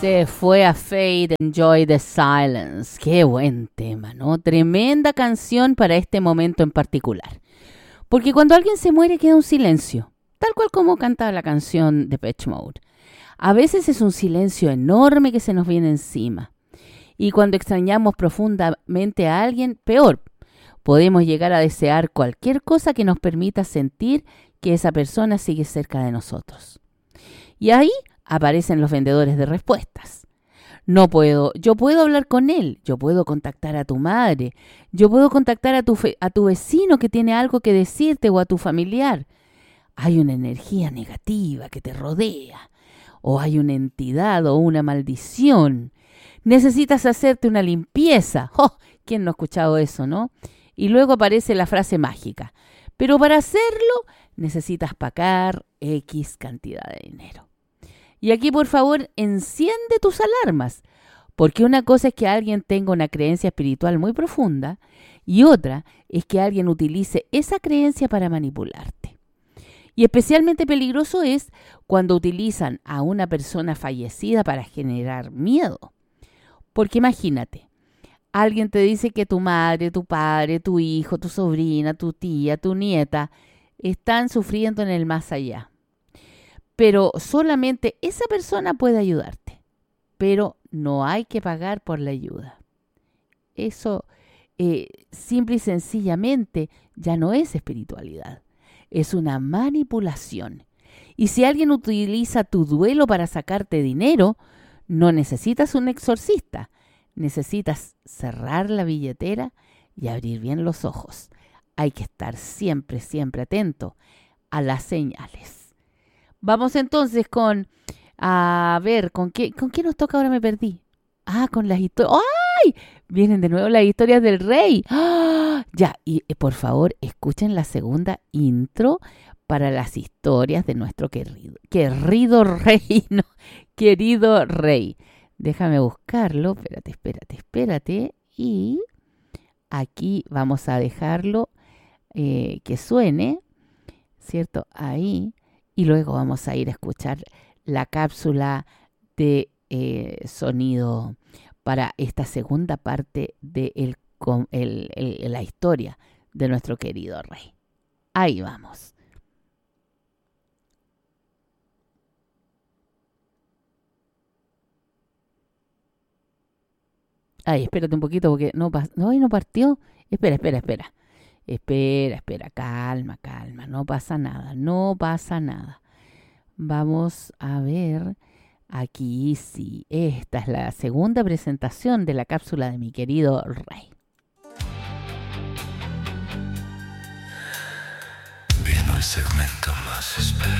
Se fue a Fade, Enjoy the Silence. Qué buen tema, ¿no? Tremenda canción para este momento en particular. Porque cuando alguien se muere queda un silencio, tal cual como canta la canción de Depeche Mode. A veces es un silencio enorme que se nos viene encima. Y cuando extrañamos profundamente a alguien, peor. Podemos llegar a desear cualquier cosa que nos permita sentir que esa persona sigue cerca de nosotros. Y ahí aparecen los vendedores de respuestas. Yo puedo hablar con él, yo puedo contactar a tu madre, yo puedo contactar a tu vecino que tiene algo que decirte o a tu familiar. Hay una energía negativa que te rodea, o hay una entidad o una maldición. Necesitas hacerte una limpieza. ¡Oh! ¿Quién no ha escuchado eso, no? Y luego aparece la frase mágica. Pero para hacerlo necesitas pagar X cantidad de dinero. Y aquí, por favor, enciende tus alarmas, porque una cosa es que alguien tenga una creencia espiritual muy profunda y otra es que alguien utilice esa creencia para manipularte. Y especialmente peligroso es cuando utilizan a una persona fallecida para generar miedo. Porque imagínate, alguien te dice que tu madre, tu padre, tu hijo, tu sobrina, tu tía, tu nieta están sufriendo en el más allá. Pero solamente esa persona puede ayudarte. Pero no hay que pagar por la ayuda. Eso, simple y sencillamente, ya no es espiritualidad. Es una manipulación. Y si alguien utiliza tu duelo para sacarte dinero, no necesitas un exorcista. Necesitas cerrar la billetera y abrir bien los ojos. Hay que estar siempre, siempre atento a las señales. Vamos entonces a ver, ¿con qué nos toca ahora? Me perdí. Con las historias. ¡Ay! Vienen de nuevo las historias del rey. ¡Ah! Ya, y por favor, escuchen la segunda intro para las historias de nuestro querido rey, no, querido rey. Déjame buscarlo. Espérate. Y aquí vamos a dejarlo que suene, ¿cierto? Ahí. Y luego vamos a ir a escuchar la cápsula de sonido para esta segunda parte de la historia de nuestro querido rey. Ahí vamos. Ay, espérate un poquito porque no partió. Espera. Espera, calma, no pasa nada. Vamos a ver, aquí sí, esta es la segunda presentación de la cápsula de mi querido rey. Viene el segmento más esperado.